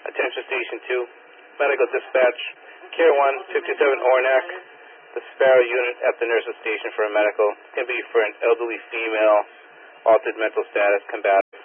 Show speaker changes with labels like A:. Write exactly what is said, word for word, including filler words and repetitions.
A: Attention Station two, medical dispatch, Care one, fifty-seven Ornac, the Sparrow unit at the nurse's station for a medical. Can be for an elderly female, altered mental status, combative.